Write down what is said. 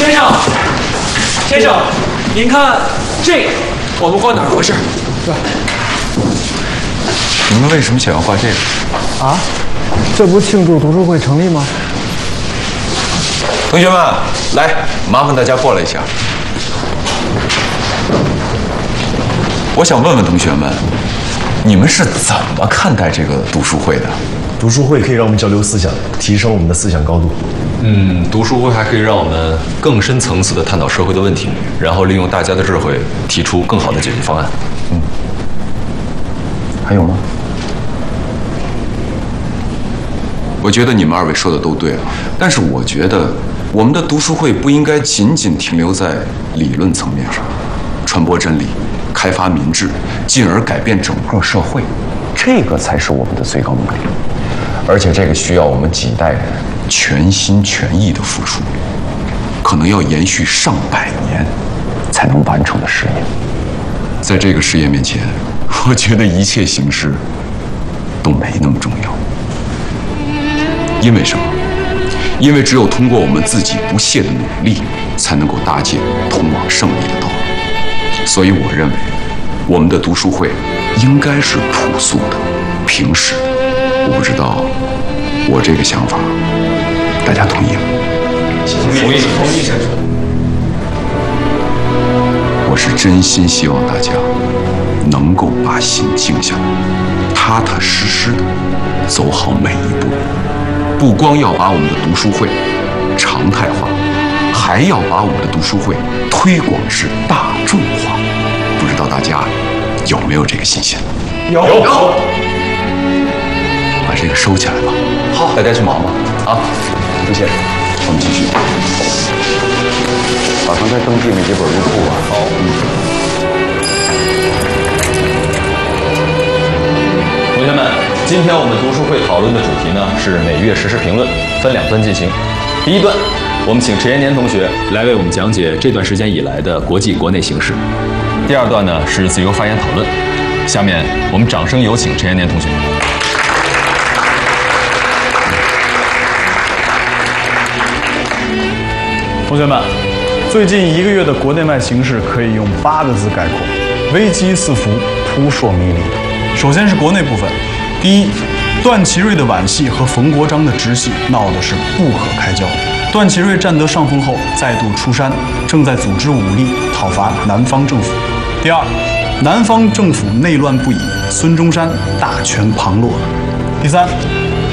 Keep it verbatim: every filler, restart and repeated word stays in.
先生，先生，您看这个，我们挂哪儿合适？对。 你们为什么想要挂这个？ 啊，这不庆祝读书会成立吗？ 同学们，来，麻烦大家过来一下。我想问问同学们，你们是怎么看待这个读书会的？ 读书会可以让我们交流思想，提升我们的思想高度。 嗯，读书会还可以让我们更深层次地探讨社会的问题，然后利用大家的智慧提出更好的解决方案。 嗯，还有吗？我觉得你们二位说的都对啊，但是我觉得我们的读书会不应该仅仅停留在理论层面上，传播真理，开发民智，进而改变整个社会，这个才是我们的最高目的。而且这个需要我们几代人全心全意的付出，可能要延续上百年才能完成的事业。在这个事业面前，我觉得一切形式都没那么重要。因为什么？因为只有通过我们自己不懈的努力，才能够搭建通往胜利的道路。所以我认为，我们的读书会应该是朴素的、平实的。我不知道我这个想法大家同意吗？ 同意，同意，先生。 我是真心希望大家能够把心静下来，踏踏实实的走好每一步。不光要把我们的读书会常态化，还要把我们的读书会推广至大众化。不知道大家有没有这个信心？ 有。有。 把这个收起来吧。 好，大家去忙吧。啊， 谢谢。我们继续。把刚才登记那几本入库吧。 好。嗯。同学们，今天我们读书会讨论的主题呢是每月时事评论，分两段进行。第一段，我们请陈延年同学来为我们讲解这段时间以来的国际国内形势。第二段呢是自由发言讨论。下面我们掌声有请陈延年同学。 同学们，最近一个月的国内外形势可以用八个字概括：危机四伏，扑朔迷离。首先是国内部分，第一，段祺瑞的皖系和冯国璋的直系闹得是不可开交。段祺瑞占得上风后，再度出山，正在组织武力讨伐南方政府。第二，南方政府内乱不已，孙中山大权旁落。第三，